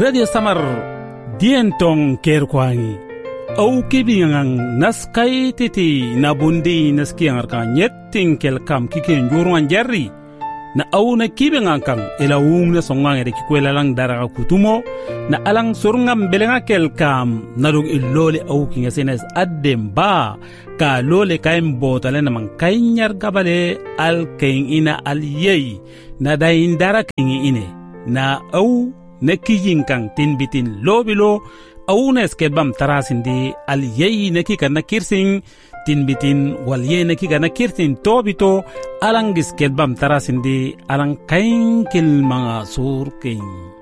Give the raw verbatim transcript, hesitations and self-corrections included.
Radio Samar Dientong Kerkwangi Au kibingang naskay titi nabundi naskiyang arkan yetting kelkam kikin juruan jerry na au na kibingang kang ilawung na songang ere kikwela lang daraga kutumo na alang surngam belenga kelkam narung ilole au kinga senes addem ba ka lole kaim botale namang kainyar gabale al kain ina al yei na dain dara kingi ine na au na kijing kang tinbitin lobilo awuna skebam tarasindi al yeyi neki kana kirsing tinbitin wal yeyi neki kana kirsin tobito alang skebam tarasindi alang kain kil mga surking